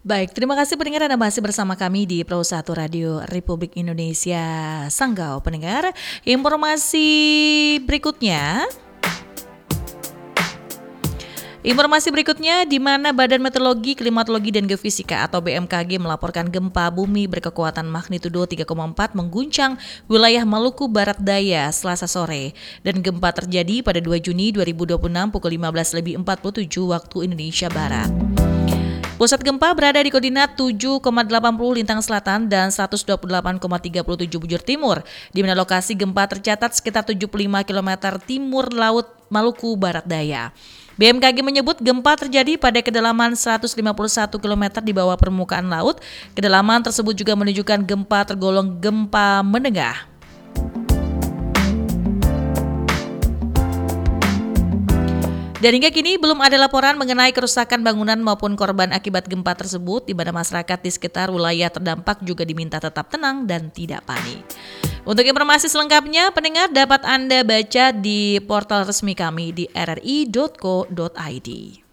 Baik, terima kasih pendengar Anda masih bersama kami di Pro 1 Radio Republik Indonesia Sanggau. Pendengar, informasi berikutnya di mana Badan Meteorologi, Klimatologi dan Geofisika atau BMKG melaporkan gempa bumi berkekuatan magnitudo 3,4 mengguncang wilayah Maluku Barat Daya Selasa sore, dan gempa terjadi pada 2 Juni 2026 pukul 15.47 waktu Indonesia Barat. Pusat gempa berada di koordinat 7,80 lintang selatan dan 128,37 bujur timur, di mana lokasi gempa tercatat sekitar 75 km timur laut Maluku Barat Daya. BMKG menyebut gempa terjadi pada kedalaman 151 km di bawah permukaan laut. Kedalaman tersebut juga menunjukkan gempa tergolong gempa menengah. Dan hingga kini belum ada laporan mengenai kerusakan bangunan maupun korban akibat gempa tersebut, di mana masyarakat di sekitar wilayah terdampak juga diminta tetap tenang dan tidak panik. Untuk informasi selengkapnya, pendengar dapat Anda baca di portal resmi kami di rri.co.id.